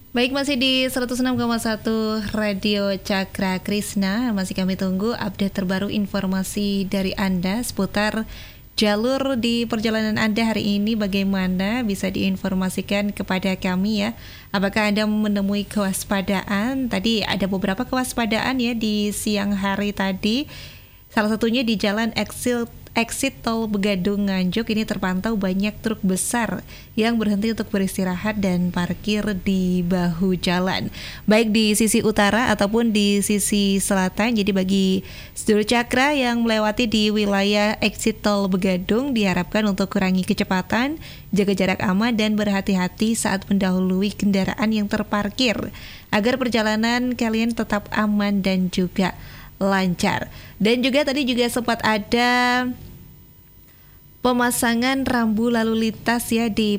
Baik, masih di 106,1 Radio Cakra Krisna. Masih kami tunggu update terbaru informasi dari Anda seputar jalur di perjalanan Anda hari ini. Bagaimana bisa diinformasikan kepada kami ya. Apakah Anda menemui kewaspadaan? Tadi ada beberapa kewaspadaan ya di siang hari tadi. Salah satunya di Jalan Exit Tol Begadung Nganjuk. Ini terpantau banyak truk besar yang berhenti untuk beristirahat dan parkir di bahu jalan, baik di sisi utara ataupun di sisi selatan. Jadi bagi sedulur Cakra yang melewati di wilayah Exit Tol Begadung, diharapkan untuk kurangi kecepatan, jaga jarak aman dan berhati-hati saat mendahului kendaraan yang terparkir agar perjalanan kalian tetap aman dan juga lancar. Dan juga tadi juga sempat ada pemasangan rambu lalu lintas ya di